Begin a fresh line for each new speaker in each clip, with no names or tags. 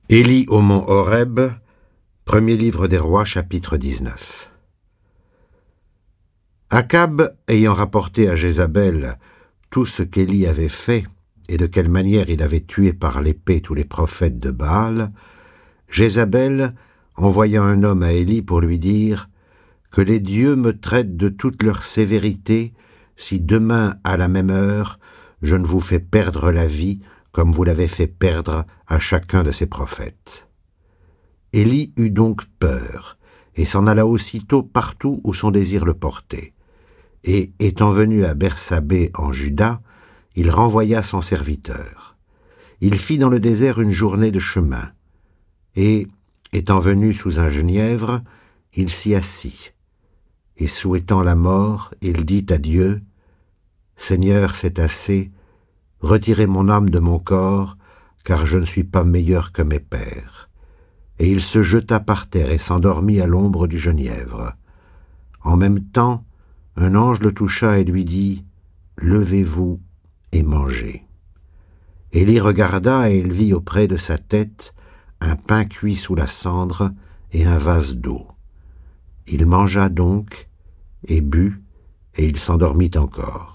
Élie au mont Horeb, premier livre des rois, chapitre 19. Akab, ayant rapporté à Jézabel tout ce qu'Élie avait fait et de quelle manière il avait tué par l'épée tous les prophètes de Baal, Jézabel envoya un homme à Élie pour lui dire « Que les dieux me traitent de toute leur sévérité si demain à la même heure je ne vous fais perdre la vie comme vous l'avez fait perdre à chacun de ses prophètes. » Élie eut donc peur, et s'en alla aussitôt partout où son désir le portait. Et, étant venu à Bersabée en Juda, il renvoya son serviteur. Il fit dans le désert une journée de chemin, et, étant venu sous un genièvre, il s'y assit. Et souhaitant la mort, il dit à Dieu, « Seigneur, c'est assez, retirez mon âme de mon corps, car je ne suis pas meilleur que mes pères. » Et il se jeta par terre et s'endormit à l'ombre du genièvre. En même temps, un ange le toucha et lui dit, « Levez-vous et mangez. » Élie regarda et il vit auprès de sa tête un pain cuit sous la cendre et un vase d'eau. Il mangea donc et but, et il s'endormit encore.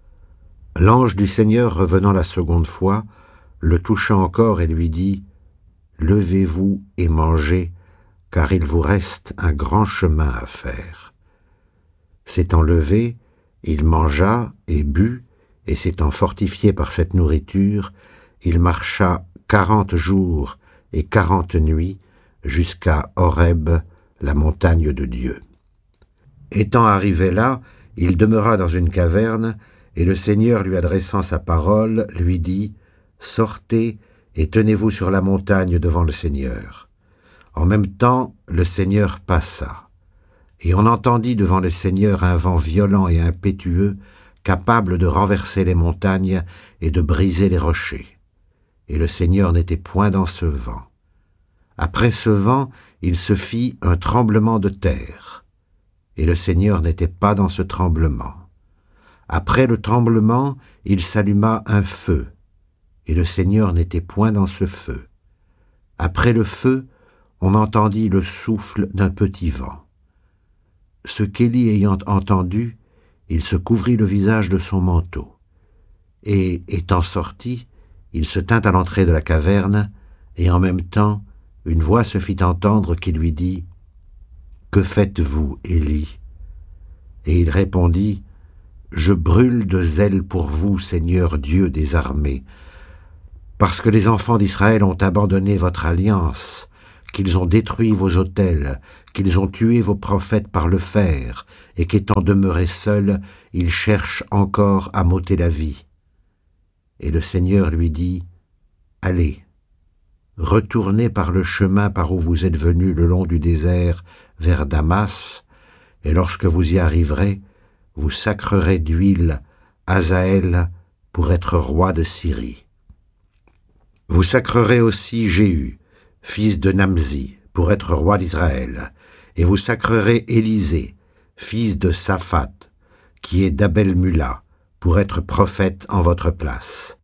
L'ange du Seigneur, revenant la seconde fois, le toucha encore et lui dit, « Levez-vous et mangez, car il vous reste un grand chemin à faire. » S'étant levé, il mangea et but, et s'étant fortifié par cette nourriture, il marcha 40 jours et 40 nuits jusqu'à Horeb, la montagne de Dieu. Étant arrivé là, il demeura dans une caverne, et le Seigneur lui adressant sa parole, lui dit, « Sortez et tenez-vous sur la montagne devant le Seigneur. » En même temps, le Seigneur passa, et on entendit devant le Seigneur un vent violent et impétueux, capable de renverser les montagnes et de briser les rochers. Et le Seigneur n'était point dans ce vent. Après ce vent, il se fit un tremblement de terre, et le Seigneur n'était pas dans ce tremblement. Après le tremblement, il s'alluma un feu, et le Seigneur n'était point dans ce feu. Après le feu, on entendit le souffle d'un petit vent. Ce qu'Élie ayant entendu, il se couvrit le visage de son manteau. Et, étant sorti, il se tint à l'entrée de la caverne, et en même temps, une voix se fit entendre qui lui dit, « Que faites-vous, Élie ?» Et il répondit, « Je brûle de zèle pour vous, Seigneur Dieu des armées, parce que les enfants d'Israël ont abandonné votre alliance, qu'ils ont détruit vos autels, qu'ils ont tué vos prophètes par le fer, et qu'étant demeurés seuls, ils cherchent encore à m'ôter la vie. » Et le Seigneur lui dit, « Allez, retournez par le chemin par où vous êtes venus le long du désert vers Damas, et lorsque vous y arriverez, vous sacrerez d'huile Hazaël pour être roi de Syrie. Vous sacrerez aussi Jéhu, fils de Namzi, pour être roi d'Israël, et vous sacrerez Élisée, fils de Saphat, qui est d'Abel-Mula, pour être prophète en votre place.